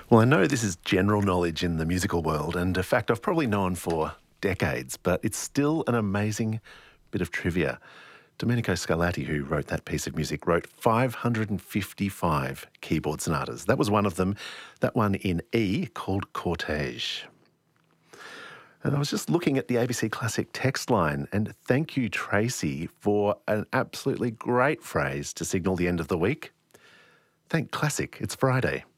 Well, I know this is general knowledge in the musical world, and a fact I've probably known for decades, but it's still an amazing bit of trivia. Domenico Scarlatti, who wrote that piece of music, wrote 555 keyboard sonatas. That was one of them, that one in E called Cortege. And I was just looking at the ABC Classic text line, and thank you, Tracy, for an absolutely great phrase to signal the end of the week. Thank Classic, it's Friday.